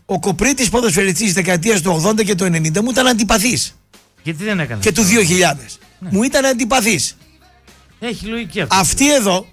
ο Κοπρίτης ποδοσφαιριστής της δεκαετίας του 80 και του 90 μου ήταν αντιπαθής. Γιατί δεν έκανε. Και του 2000. Ναι. Μου ήταν αντιπαθής. Έχει λογική αυτό. Αυτοί εδώ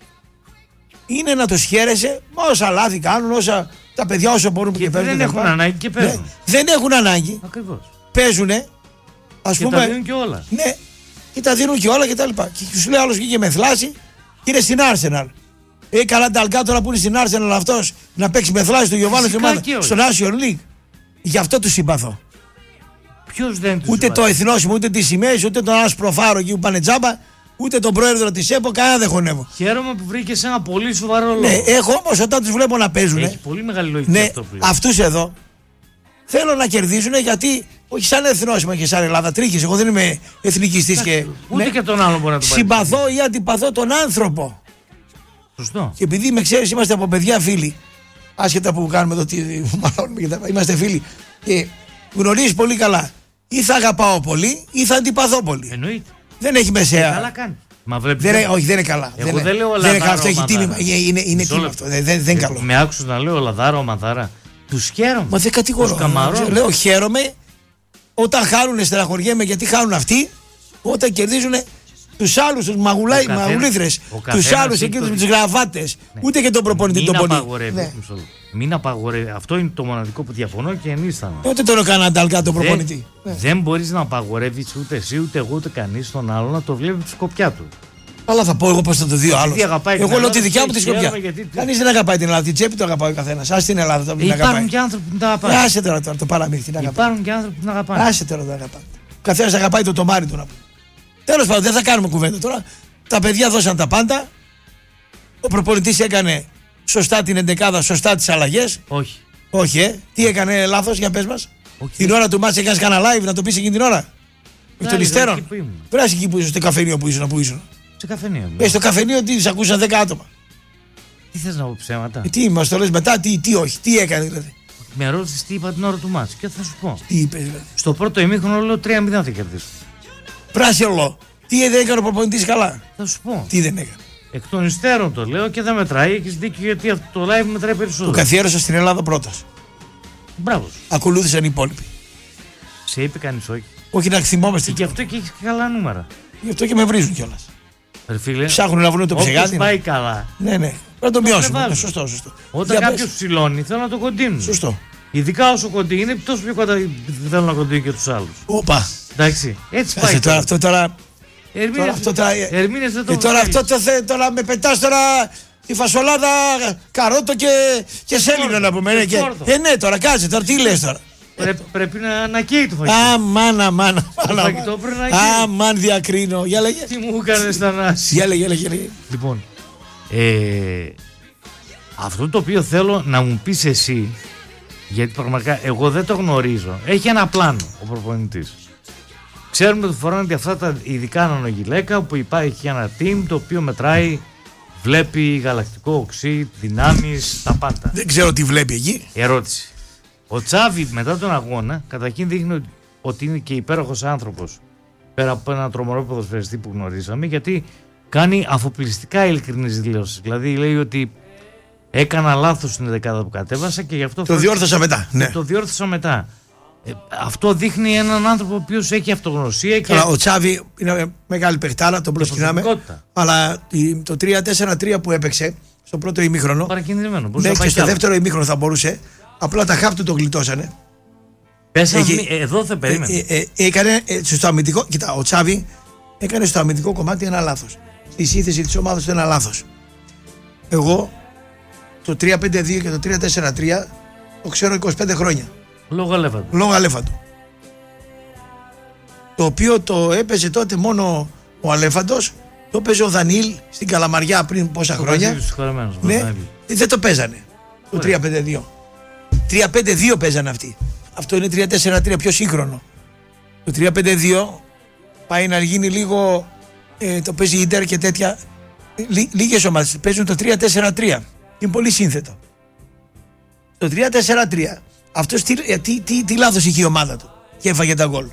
είναι να τους χαίρεσαι όσα λάθη κάνουν, όσα τα παιδιά όσο μπορούν και παίζουν. Δεν έχουν ανάγκη και παίζουν. Ναι, δεν έχουν ανάγκη. Ακριβώς. Παίζουνε. Ας και πούμε, τα δίνουν και όλα. Ναι, και τα δίνουν και όλα και τα λοιπά. Και σου λέει άλλος βγήκε με θλάση και είναι στην Arsenal. Καλά τα αλκά τώρα που είναι στην Arsenal αυτός να παίξει με θλάση του Γιωβάνο και ομάδα στο National League. Γι' αυτό του συμπαθώ. Ποιος δεν τους ούτε συμπαθεί. το εθνόσημο, ούτε τις σημαίες, ούτε τον άσπρο φάρο εκεί που πάνε τζάμπα, ούτε τον πρόεδρο της ΕΠΟ, κανένα δεν χωνεύω. Χαίρομαι που βρήκες ένα πολύ σοβαρό λόγο. Ναι, έχω όμως όταν τους βλέπω να παίζουν. Έχει πολύ μεγάλη λογική ναι, αυτό που λέει. αυτούς εδώ θέλω να κερδίζουν γιατί όχι σαν εθνόσημο και σαν Ελλάδα τρίχες. Εγώ δεν είμαι εθνικιστής και. Ούτε ναι, και τον άλλο μπορεί να το πάρει. συμπαθώ ή αντιπαθώ τον άνθρωπο. Σωστό. Και επειδή με ξέρεις, είμαστε από παιδιά φίλοι, άσχετα που κάνουμε εδώ, μαλώνουμε και τα είμαστε φίλοι, και γνωρίζεις πολύ καλά. Ή θα αγαπάω πολύ ή θα αντιπαθώ πολύ. Εννοείται. Δεν έχει μεσαία. Καλά κάνει. Μα βλέπεις. Όχι, δεν είναι καλά. Εγώ δεν λέω δεν είναι καλά. Λαδάρο, Αυτό έχει τίμημα. Είναι τίμημα αυτό. Δεν είναι καλό. Με άκουσες να λέω Λαδάρο, Μαδάρα. Τους χαίρομαι. Μα δεν κατηγορώ. Λέω χαίρομαι. Όταν χάνουν στεναχωριέμαι γιατί χάνουν αυτοί. Όταν κερδίζουν τους άλλους, τους μαγουλήθρες, τους άλλους εκείνους με τις γραβάτες. Ναι. Ούτε και τον προπονητή τον πολύ. Ναι. Μην απαγορεύει. Αυτό είναι το μοναδικό που διαφωνώ και ενίστανα. Ούτε τον έκανα ανταλκά τον προπονητή. Δεν μπορείς να απαγορεύεις ούτε εσύ, ούτε εγώ, ούτε κανείς τον άλλο να το βλέπει από τη σκοπιά του. Αλλά θα πω εγώ πώς θα το δει ο άλλος. Εγώ λέω τη δικιά μου τη σκοπιά. Γιατί... Κανείς δεν αγαπάει την Ελλάδα. Την τσέπη το αγαπάει ο καθένας. Ας την Ελλάδα το Υπάρχουν και άνθρωποι που την αγαπάνε. Άσε τώρα το παραμύθι. Υπάρχουν και άνθρωποι που την αγαπάνε. Άσε τώρα το αγαπάνε. Ο καθένας αγαπάει το τομάρι του να πει. Τέλος πάντων, δεν θα κάνουμε κουβέντα τώρα. Τα παιδιά δώσαν τα πάντα. Ο προπονητής έκανε σωστά την εντεκάδα, σωστά τις αλλαγές. Όχι. Όχι, τι έκανε λάθος, για πες μας. Την ώρα του μάτς έκανες κανένα live να το πεις εκείνη την ώρα. Εκ των υστέρων. Πρέπει εκεί που ήσουν, στο καφενείο που ήσουν. Στο καφενείο. Στο καφενείο τι, ακούσαν 10 άτομα. Τι θες να πω ψέματα. Τι μας το λες μετά, τι όχι, τι έκανε δηλαδή. Με ρώτησες τι είπα την ώρα του μάτς και θα σου πω. Τι είπες δηλαδή. Στο πρώτο ημίχρονο λέω 3-0 θα κερδίσω. Πράσινο. Τι δεν έκανε ο προπονητής καλά. Θα σου πω. Τι δεν έκανε. Εκ των υστέρων το λέω και δεν μετράει. Έχεις δίκιο γιατί αυτό το live μετράει περισσότερο. Το καθιέρωσα στην Ελλάδα πρώτος. Μπράβο. Ακολούθησαν οι υπόλοιποι. Σε είπε κανείς όχι. Όχι να θυμόμαστε. Και γι' αυτό και έχεις καλά νούμερα. Γι' αυτό και με βρίζουν κιόλας. Φίλε, ψάχνουν να βρουν το ψεγάδι. Όπως πάει καλά. Ναι. Πρέπει να το μειώσουμε. Σωστό. Όταν κάποιος ψηλώνει, θέλω να το κοντίνουν. Σωστό. Ειδικά όσο κοντίνει, είναι τόσο πιο κοντά θέλω να κοντίνει και τους άλλους. Όπα. Εντάξει. Έτσι πάει. Αυτό τώρα. Ερμήνες δεν το τώρα αυτό τώρα με πετάς τώρα τη φασολάδα καρότο και σέλινο να πούμε. Ναι, τώρα κάτσε τώρα, τι λες τώρα. Πρέπει να καίει το φαγητό. Αμάν. Το φαγητό πρέπει να καίει. Αμάν διακρίνω. Για λέγε. Τι μου έκανες στα νάση. Για λέγε. Λοιπόν, αυτό το οποίο θέλω να μου πεις εσύ, γιατί πραγματικά εγώ δεν το γνωρίζω, έχει ένα πλάνο ο προπονητής. Ξέρουμε ότι φοράνε αυτά τα ειδικά νανογυλαίκα που υπάρχει ένα team το οποίο μετράει, βλέπει γαλακτικό οξύ, δυνάμεις, τα πάντα. Δεν ξέρω τι βλέπει εκεί. Ερώτηση. Ο Τσάβη μετά τον αγώνα καταρχήν δείχνει ότι είναι και υπέροχος άνθρωπος πέρα από έναν τρομερό ποδοσφαιριστή που γνωρίζαμε, γιατί κάνει αφοπλιστικά ειλικρινείς δηλώσεις. Δηλαδή λέει ότι έκανα λάθος στην δεκάδα που κατέβασα και γι' αυτό το διόρθωσα μετά. Ναι. Το διόρθωσα μετά. Αυτό δείχνει έναν άνθρωπο ο οποίος έχει αυτογνωσία. Καλά, ο Τσάβη είναι μεγάλη παιχτάρα, τον προσκυνάμε. Αλλά το 3-4-3 που έπαιξε στο πρώτο ημίχρονο. Παρακινδυμένο. Ναι, και στο δεύτερο ημίχρονο θα μπορούσε. Απλά τα χάπ του το γλιτώσανε. Εδώ θα περίμενε. Έκανε στο αμυντικό. Κοίτα, ο Τσάβη έκανε στο αμυντικό κομμάτι ένα λάθος. Στη σύνθεση της ομάδας του ένα λάθος. Εγώ το 3-5-2 και το 3-4-3 το ξέρω 25 χρόνια. Λόγω Αλέφαντου. Το οποίο το έπαιζε τότε μόνο ο Αλέφαντος. Το έπαιζε ο Δανίλ στην Καλαμαριά πριν πόσα χρόνια. Ναι, δεν το παίζανε. Το 3-5-2. 3-5-2 παίζανε αυτοί. Αυτό είναι 3-4-3 πιο σύγχρονο. Το 3-5-2 πάει να γίνει λίγο. Το παίζει η Ίντερ και τέτοια. Λίγες ομάδες παίζουν το 3-4-3. Είναι πολύ σύνθετο. Το 3-4-3 αυτός τι λάθος είχε η ομάδα του και έφαγε τα γκολ.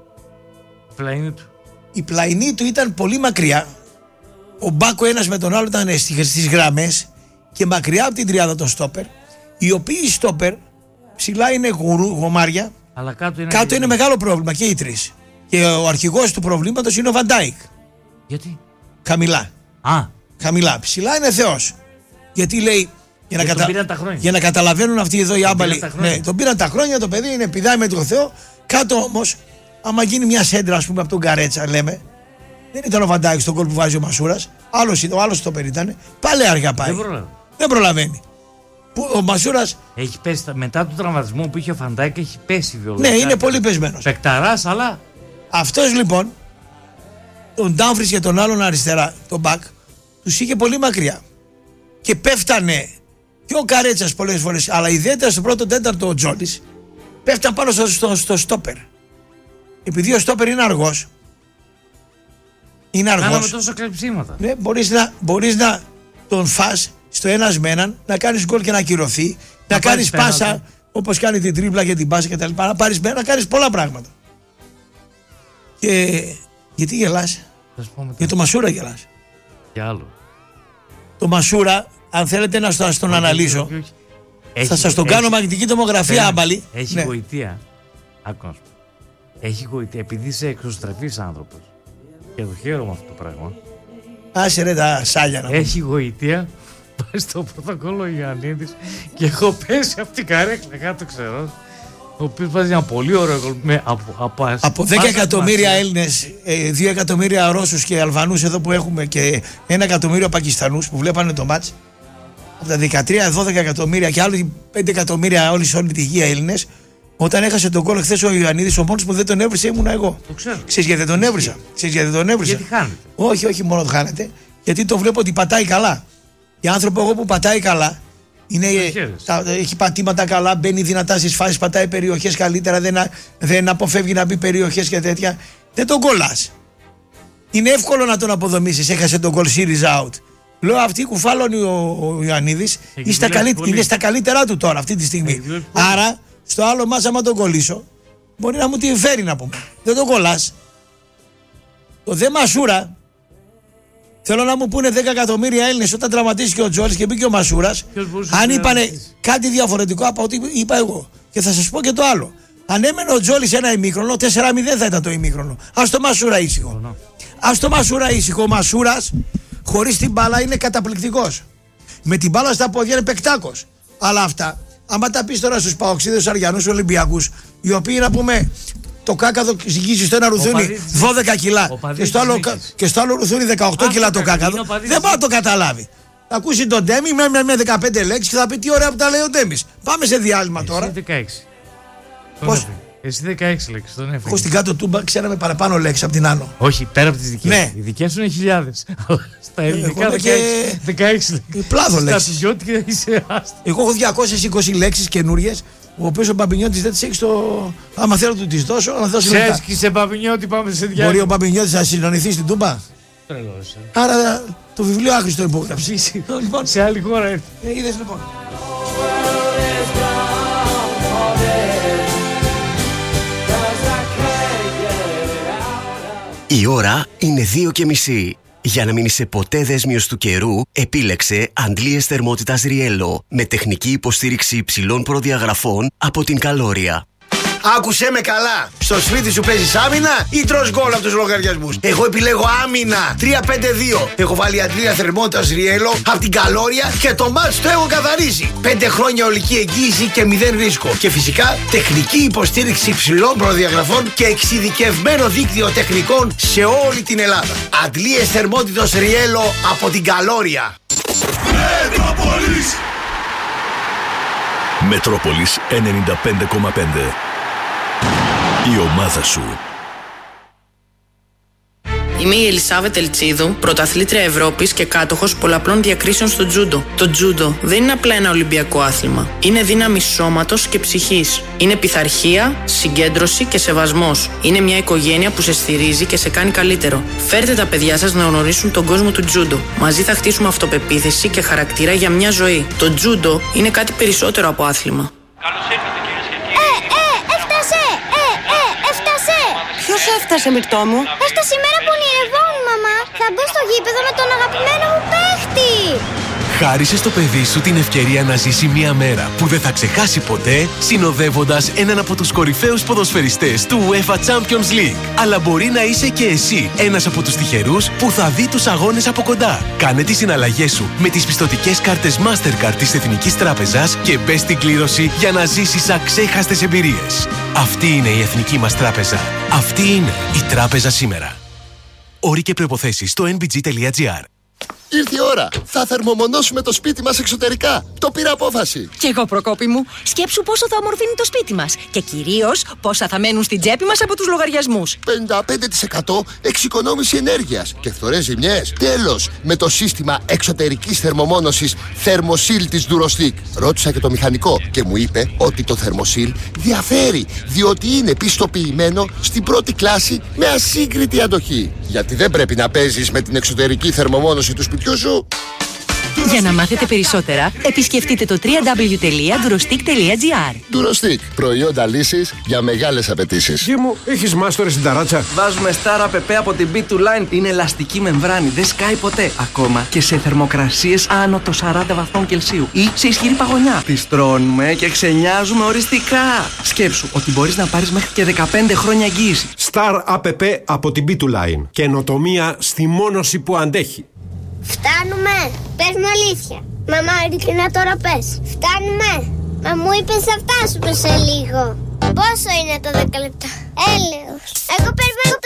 Η πλαϊνή του ήταν πολύ μακριά. Ο Μπάκο ένας με τον άλλο ήταν στις γραμμές και μακριά από την τριάδα των στόπερ, οι οποίοι στόπερ ψηλά είναι γομάρια. Αλλά κάτω είναι μεγάλο πρόβλημα και οι τρεις. Και ο αρχηγός του προβλήματος είναι ο Βαντάικ. Γιατί? Χαμηλά. Χαμηλά. Ψηλά είναι Θεός. Γιατί λέει. Για να καταλαβαίνουν αυτοί εδώ οι άμπαλοι. Ναι, τον πήραν τα χρόνια, το παιδί είναι πηδάει με τον Θεό. Κάτω όμως, άμα γίνει μια σέντρα, ας πούμε, από τον Καρέτσα, λέμε. Δεν ήταν ο Βαντάικ στον γκολ που βάζει ο Μασούρας. Ο άλλος το περίτανε. Πάλι αργά πάει. Δεν προλαβαίνει. Ο Μασούρας. Έχει πέσει μετά τον τραυματισμό που είχε ο Βαντάικ, έχει πέσει βιολογικά. Ναι, είναι πολύ πεσμένος. Πεκταράς, αλλά. Αυτός λοιπόν, τον Ντάμφρις και τον άλλον αριστερά, τον μπακ, τους είχε πολύ μακριά. Και πέφτανε και ο Καρέτσας πολλές φορές, αλλά ιδιαίτερα στο πρώτο τέταρτο ο Τζόλης, πέφταν πάνω στο στόπερ. Επειδή ο στόπερ είναι αργός. Κάναμε τόσο κλεψίματα. Ναι, μπορείς να τον φας στο ένας με έναν, να κάνεις γκολ και να ακυρωθεί, να κάνεις πάσα όπως κάνει την τρίπλα και την πάσα κτλ. Να κάνεις πολλά πράγματα. Και γιατί γελάς? Για το Μασούρα γελάς? Για άλλο. Το Μασούρα, αν θέλετε να σας τον αναλύσω, θα σας τον κάνω μαγνητική τομογραφία άμπαλη. Έχει γοητεία. Άκουσα. Έχει γοητεία. Επειδή είσαι εξωστρεφής άνθρωπος. Και το χαίρομαι αυτό το πράγμα. Άσε ρε τα σάλια να έχει γοητεία. Πάει στο πρωτοκόλλο ο Ιωαννίδης και έχω πέσει από την καρέκλα κάτω ξερός, ο οποίος βάζει ένα πολύ ωραίο γκολ από 10 εκατομμύρια Έλληνες, 2 εκατομμύρια Ρώσους και Αλβανούς εδώ που έχουμε και 1 εκατομμύριο Πακιστανούς που βλέπανε το μάτς, από τα 13-12 εκατομμύρια και άλλοι 5 εκατομμύρια όλη τη γη Έλληνες, όταν έχασε τον γκολ χθες ο Ιωαννίδης, ο μόνος που δεν τον έβρισε ήμουνα εγώ. Το ξέρω. Ξέρεις γιατί δεν τον έβρισα? Γιατί χάνετε? Όχι μόνο το χάνετε, γιατί το βλέπω ότι πατάει καλά. Οι άνθρωποι εγώ που πατάει καλά, έχει πατήματα καλά, μπαίνει δυνατά στις φάσεις, πατάει περιοχές καλύτερα, δεν αποφεύγει να μπει περιοχές και τέτοια. Δεν τον κολλάς. Είναι εύκολο να τον αποδομήσεις. Έχασε τον goal series out. Λέω αυτοί κουφάλωνε ο Ιωαννίδης, είναι στα καλύτερά του τώρα αυτή τη στιγμή. Άρα στο άλλο μας άμα τον κολλήσω μπορεί να μου τη φέρει να πούμε. Δεν τον κολλάς. Το δε Μασούρα. Θέλω να μου πούνε 10 εκατομμύρια Έλληνες όταν τραυματίστηκε ο Τζόλης και μπήκε ο Μασούρας, αν είπανε κάτι διαφορετικό από ό,τι είπα εγώ. Και θα σας πω και το άλλο. Αν έμενε ο Τζόλης ένα ημίχρονο, 4-0 θα ήταν το ημίχρονο. Ας το Μασούρα ήσυχο. Ο Μασούρας χωρίς την μπάλα είναι καταπληκτικός. Με την μπάλα στα πόδια είναι παικτάκος. Αλλά αυτά, άμα τα πεις τώρα στους Παοξίδες, Αριανούς, Ολυμπιακούς, οι οποίοι να πούμε. Το κάκαδο ζυγίζει στο ένα ρουθούνι 12 κιλά και στο άλλο ρουθούνι 18 κιλά το κάκαδο. Δεν πάει να το καταλάβει. Θα ακούσει τον Ντέμι με 15 λέξεις και θα πει τι ωραία που τα λέει ο Ντέμις. Πάμε σε διάλειμμα τώρα. Εσύ 16. Πώς? Εσύ 16 λέξεις τον έφερε. Εγώ στην κάτω τούμπα ξέραμε παραπάνω λέξεις από την Άνω. Όχι, πέρα από τις δικές. Ναι. Οι δικές σου είναι χιλιάδες. Στα ελληνικά 16 λέξεις. Πλάδο λέξεις. Στα είσαι άστα. Εγώ έχω 220 λέξεις καινούριες. Ο οποίος ο Μπαμπινιώτης δεν τις έχει στο. Άμα θέλω να του τις δώσω, να δώσω μετά. Ξέρεις και σε Μπαμπινιώτη πάμε σε διάλειμμα. Μπορεί ο Μπαμπινιώτης να συνονιθεί στην Τούμπα. Τρελός. Άρα το βιβλίο άχρηστο υπόγραψε. Λοιπόν, σε άλλη χώρα έρθει. Είδες λοιπόν. Η ώρα είναι 2:30. Για να μην είσαι ποτέ δέσμιος του καιρού, επίλεξε αντλίες θερμότητας Riello με τεχνική υποστήριξη υψηλών προδιαγραφών από την Καλόρια. Άκουσέ με καλά. Στο σπίτι σου παίζεις άμυνα ή τρως γκολ από τους λογαριασμούς? Εγώ επιλέγω άμυνα. 3-5-2. Έχω βάλει αντλία θερμότητας Riello από την Καλόρια και το μάτς το έχω καθαρίσει. 5 χρόνια ολική εγγύηση και 0 ρίσκο. Και φυσικά τεχνική υποστήριξη υψηλών προδιαγραφών και εξειδικευμένο δίκτυο τεχνικών σε όλη την Ελλάδα. Αντλίες θερμότητας Riello από την Καλόρια. Μετρόπολης 95,5. Η ομάδα σου. Είμαι η Ελισάβετ Ελτσίδου, πρωταθλήτρια Ευρώπης και κάτοχος πολλαπλών διακρίσεων στο τζούντο. Το τζούντο δεν είναι απλά ένα ολυμπιακό άθλημα. Είναι δύναμη σώματος και ψυχής. Είναι πειθαρχία, συγκέντρωση και σεβασμός. Είναι μια οικογένεια που σε στηρίζει και σε κάνει καλύτερο. Φέρτε τα παιδιά σας να γνωρίσουν τον κόσμο του τζούντο. Μαζί θα χτίσουμε αυτοπεποίθηση και χαρακτήρα για μια ζωή. Το τζούντο είναι κάτι περισσότερο από άθλημα. Καλώς ήρθατε κυρίες και κύριοι. Έφτασε! Ποιος έφτασε, Μυρτώ μου? Έφτασε η μέρα που ονειρευόμουν, μαμά. Θα μπω στο γήπεδο με τον αγαπημένο μου παίχτη. Χάρισε στο παιδί σου την ευκαιρία να ζήσει μια μέρα που δεν θα ξεχάσει ποτέ, συνοδεύοντας έναν από τους κορυφαίους ποδοσφαιριστές του UEFA Champions League. Αλλά μπορεί να είσαι και εσύ ένας από τους τυχερούς που θα δει τους αγώνες από κοντά. Κάνε τις συναλλαγές σου με τις πιστωτικές κάρτες Mastercard της Εθνικής Τράπεζας και μπες στην κλήρωση για να ζήσεις αξέχαστες εμπειρίες. Αυτή είναι η Εθνική μας Τράπεζα. Αυτή είναι η Τράπεζα σήμερα. Όροι και προϋποθέσεις στο nbg.gr. Ήρθε η ώρα. Θα θερμομονώσουμε το σπίτι μας εξωτερικά. Το πήρα απόφαση. Κι εγώ, Προκόπη μου. Σκέψου πόσο θα ομορφύνει το σπίτι μας. Και κυρίως πόσα θα μένουν στην τσέπη μας από τους λογαριασμούς. 55% εξοικονόμηση ενέργειας και φθορές ζημιές. Τέλος, με το σύστημα εξωτερικής θερμομόνωσης Thermosil της Durostick. Ρώτησα και το μηχανικό και μου είπε ότι το Thermosil διαφέρει, διότι είναι πιστοποιημένο στην πρώτη κλάση με ασύγκριτη αντοχή. Γιατί δεν πρέπει να παίζεις με την εξωτερική θερμομόνωση του σπιτιού σου. Για να μάθετε περισσότερα, επισκεφτείτε το www.durostic.gr. Durostick, προϊόντα λύσης για μεγάλες απαιτήσεις. Γη μου, έχεις μάστορες στην ταράτσα? Βάζουμε Star APP από την B2Line. Είναι ελαστική μεμβράνη, δεν σκάει ποτέ. Ακόμα και σε θερμοκρασίες άνω των 40 βαθμών Κελσίου ή σε ισχυρή παγωνιά. Τις τρώνουμε και ξενιάζουμε οριστικά. Σκέψου ότι μπορείς να πάρεις μέχρι και 15 χρόνια εγγύηση. Star APP από την B2Line. Καινοτομία στη μόνωση που αντέχει. Φτάνουμε. Πες μου αλήθεια. Μαμά, ειλικρινά τώρα πες. Φτάνουμε. Μα μου είπες θα φτάσουμε σε λίγο. Πόσο είναι το 10 λεπτά? Έλεος. Εγώ περιμένω το